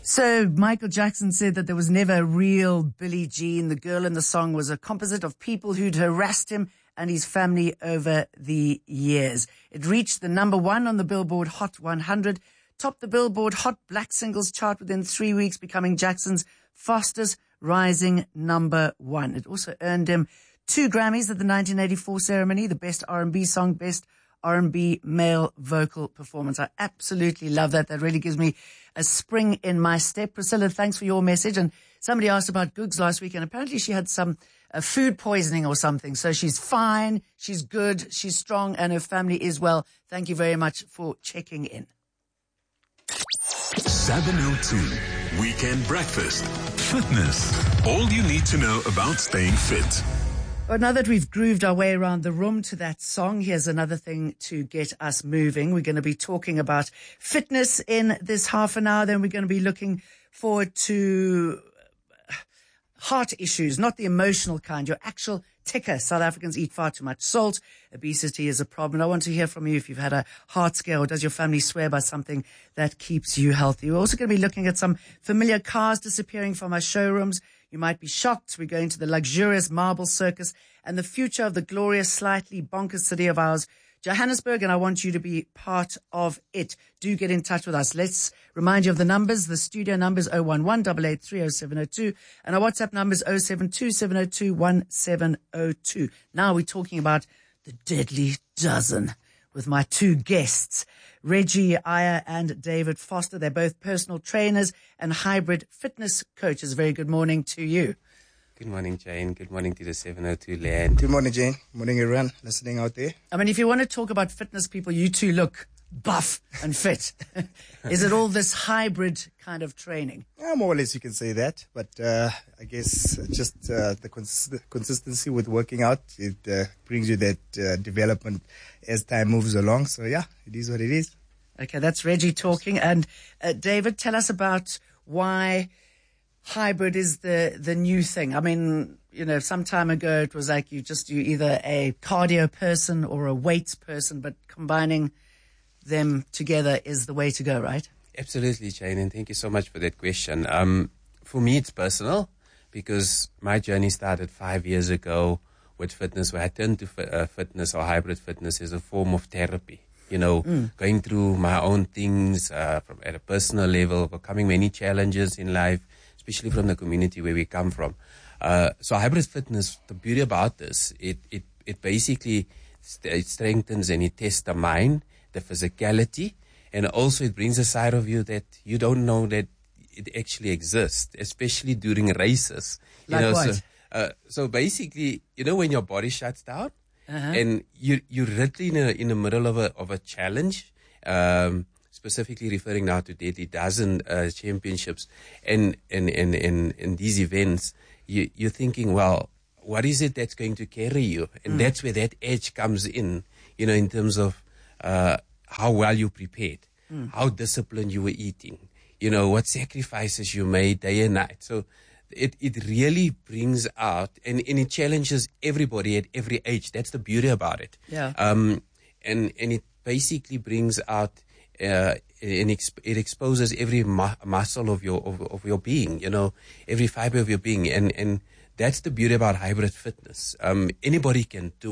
So Michael Jackson said that there was never a real Billie Jean. The girl in the song was a composite of people who'd harassed him and his family over the years. It reached the number 1 on the Billboard Hot 100, topped the Billboard Hot Black Singles chart within 3 weeks, becoming Jackson's fastest rising number 1. It also earned him 2 Grammys at the 1984 ceremony, the Best R&B Song, Best R&B Male Vocal Performance. I absolutely love that. That really gives me a spring in my step. Priscilla, thanks for your message. And somebody asked about Googs last week, and apparently she had some food poisoning or something. So she's fine, she's good, she's strong, and her family is well. Thank you very much for checking in. 702 Weekend Breakfast. Fitness. All you need to know about staying fit. Well, now that we've grooved our way around the room to that song, here's another thing to get us moving. We're going to be talking about fitness in this half an hour. Then we're going to be looking forward to heart issues, not the emotional kind, your actual ticker. South Africans eat far too much salt. Obesity is a problem. I want to hear from you if you've had a heart scare, or does your family swear by something that keeps you healthy. We're also going to be looking at some familiar cars disappearing from our showrooms. You might be shocked. We're going to the luxurious marble circus and the future of the glorious, slightly bonkers city of ours, Johannesburg, and I want you to be part of it. Do get in touch with us. Let's remind you of the numbers. The studio number is 011-883-0702, and our WhatsApp number is 072-702-1702. Now we're talking about the deadly dozen with my 2 guests, Reggie Iyer and David Foster. They're both personal trainers and hybrid fitness coaches. Very good morning to you. Good morning, Jane. Good morning to the 702 land. Good morning, Jane. Morning, everyone listening out there. I mean, if you want to talk about fitness people, you two look buff and fit. Is it all this hybrid kind of training? Yeah, more or less you can say that. But I guess just the consistency with working out, it brings you that development as time moves along. So, yeah, it is what it is. Okay, that's Reggie talking. And David, tell us about why hybrid is the new thing. I mean, you know, some time ago it was like you're either a cardio person or a weights person, but combining them together is the way to go, right? Absolutely, Jane, and thank you so much for that question. For me, it's personal because my journey started 5 years ago with fitness, where I turned to fitness or hybrid fitness as a form of therapy. You know, going through my own things from at a personal level, overcoming many challenges in life, especially from the community where we come from. So hybrid fitness, the beauty about this, it basically it strengthens and it tests the mind, the physicality, and also it brings a side of you that you don't know that it actually exists, especially during races. Like you know, what? So basically, you know, when your body shuts down and you're literally in the middle of a challenge, specifically referring now to Deadly Dozen championships and these events, you're thinking, well, what is it that's going to carry you? And that's where that edge comes in, you know, in terms of how well you prepared, how disciplined you were eating, you know, what sacrifices you made day and night. So it really brings out, and it challenges everybody at every age. That's the beauty about it. Yeah. And it basically brings out, and it exposes every muscle of your being, you know, every fiber of your being, and that's the beauty about hybrid fitness. Anybody can do